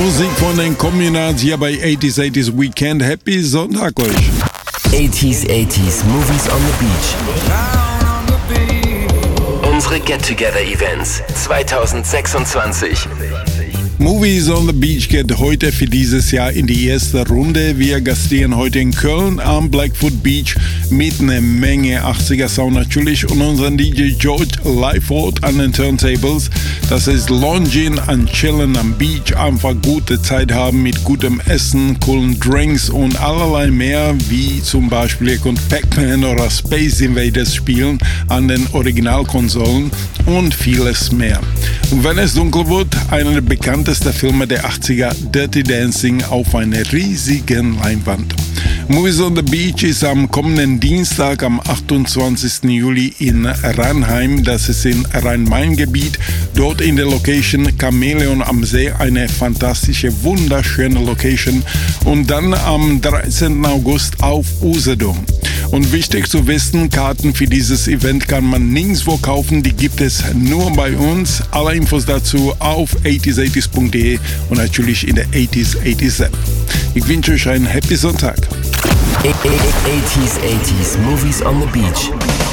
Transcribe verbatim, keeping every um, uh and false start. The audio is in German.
Musik von den Communards hier bei eighties eighties Weekend. Happy Sonntag euch. eighties eighties Movies on the Beach. Unsere Get-Together-Events zwanzig sechsundzwanzig. Movies on the Beach geht heute für dieses Jahr in die erste Runde. Wir gastieren heute in Köln am Blackfoot Beach mit einer Menge achtziger Sound natürlich und unseren D J George Lightfoot an den Turntables. Das ist Lounging und Chillen am Beach, einfach gute Zeit haben mit gutem Essen, coolen Drinks und allerlei mehr, wie zum Beispiel ihr könnt Pac-Man oder Space Invaders spielen an den Originalkonsolen und vieles mehr. Und wenn es dunkel wird, einer der bekanntesten Filme der achtziger, Dirty Dancing auf einer riesigen Leinwand. Movies on the Beach ist am kommenden Dienstag, am achtundzwanzigsten Juli in Ranheim, das ist in Rhein-Main-Gebiet, dort in der Location Chamäleon am See, eine fantastische, wunderschöne Location, und dann am dreizehnten August auf Usedom. Und wichtig zu wissen, Karten für dieses Event kann man nirgendwo kaufen, die gibt es nur bei uns. Alle Infos dazu auf eighties eighties punkt de und natürlich in der eighties eighties App. Ich wünsche euch einen Happy Sonntag. eighties eighties Movies on the Beach.